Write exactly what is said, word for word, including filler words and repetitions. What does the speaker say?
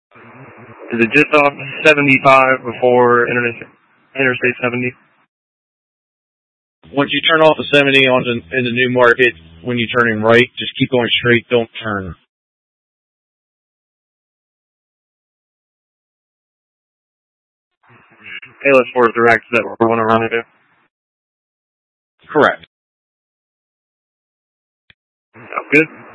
Is it just off seventy-five before Interstate Interstate seventy? Once you turn off the seventy onto into New Market, when you're turning right, just keep going straight. Don't turn. Payless Force Direct, is that where we want to run into? Correct. Sounds good.